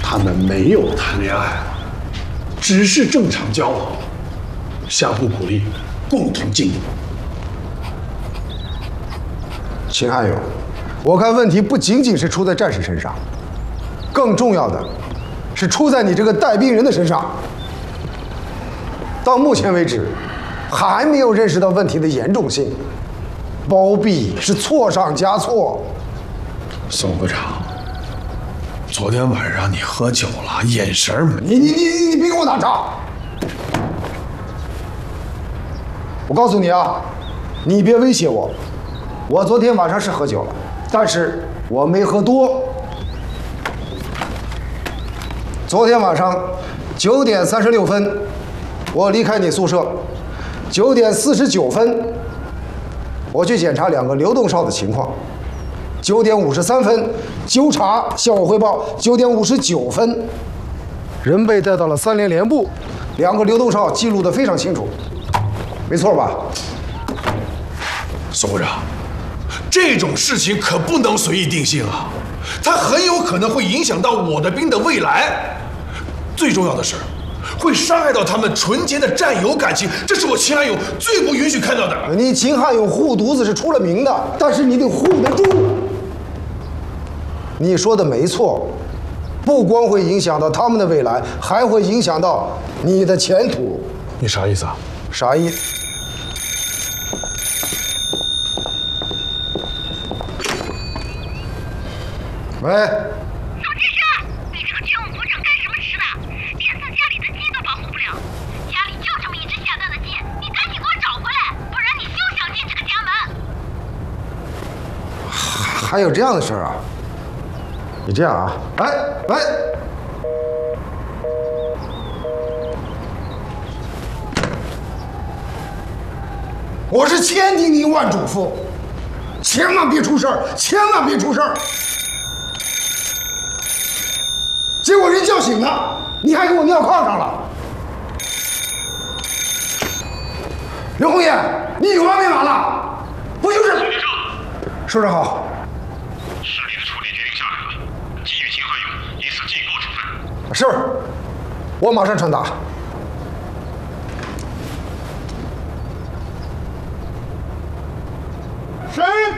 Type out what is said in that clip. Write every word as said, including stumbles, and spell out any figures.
他们没有谈恋爱，只是正常交往，相互鼓励，共同进步。 秦汉勇，我看问题不仅仅是出在战士身上，更重要的是出在你这个带兵人的身上。到目前为止，还没有认识到问题的严重性，包庇是错上加错。 宋科长，昨天晚上你喝酒了，眼神没…… 你你你你别跟我打岔！我告诉你啊，你别威胁我。我昨天晚上是喝酒了，但是我没喝多。昨天晚上九点三十六分，我离开你宿舍。九点四十九分，我去检查两个流动哨的情况。九点五十三分，纠察向我汇报。九点五十九分，人被带到了三连连部，两个流动哨记录得非常清楚，没错吧？ 宋科长，这种事情可不能随意定性啊，它很有可能会影响到我的兵的未来。最重要的是，会伤害到他们纯洁的战友感情，这是我秦汉勇最不允许看到的。 你秦汉勇护犊子是出了名的，但是你得护得住。你说的没错，不光会影响到他们的未来，还会影响到你的前途。 你啥意思啊？ 啥意思？喂。 宋先生，你这个军务部长干什么吃的？连自家里的鸡都保护不了，家里就这么一只下蛋的鸡，你赶紧给我找回来，不然你休想进这个家门。 还有这样的事儿啊？你这样啊，喂喂，我是千叮咛万嘱咐，千万别出事儿，千万别出事儿。结果人叫醒了，你还给我尿炕上了。刘红艳，你有完没完了？不就是？ 宋先生， 首长好。 市里的处理决定下来了，给予秦汉勇以此记过处分。 是，我马上传达。 是。